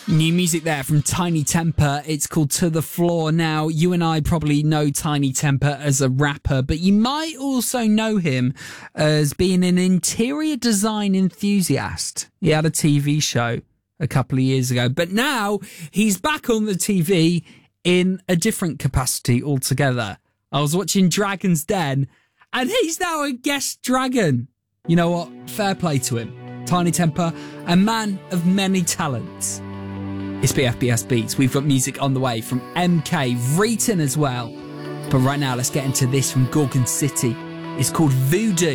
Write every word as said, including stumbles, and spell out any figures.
New music there from Tiny Temper. It's called To The Floor. Now, you and I probably know Tiny Temper as a rapper, but you might also know him as being an interior design enthusiast. He had a T V show a couple of years ago, but now he's back on the T V in a different capacity altogether. I was watching Dragon's Den, and he's now a guest dragon. You know what? Fair play to him. Tiny Temper, a man of many talents. It's B F B S Beats. We've got music on the way from M K, Reeton as well. But right now, let's get into this from Gorgon City. It's called Voodoo.